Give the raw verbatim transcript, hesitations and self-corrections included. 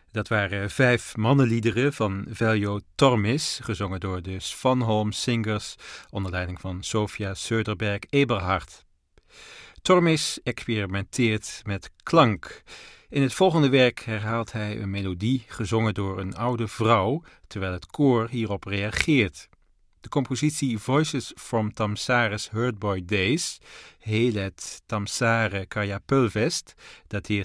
Dat waren vijf mannenliederen van Veljo Tormis, gezongen door de Svanholm Singers onder leiding van Sofia Söderberg-Eberhard. Tormis experimenteert met klank. In het volgende werk herhaalt hij een melodie gezongen door een oude vrouw, terwijl het koor hierop reageert. De compositie Voices from Tamsare's Herdboy Days, Helet Tamsare Kajapölvest, dateert